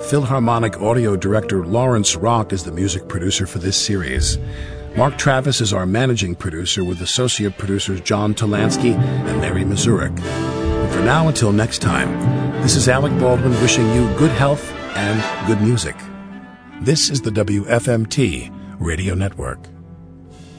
Philharmonic audio director Lawrence Rock is the music producer for this series. Mark Travis is our managing producer with associate producers John Talansky and Larry Mazurek. And for now, until next time, this is Alec Baldwin wishing you good health and good music. This is the WFMT Radio Network.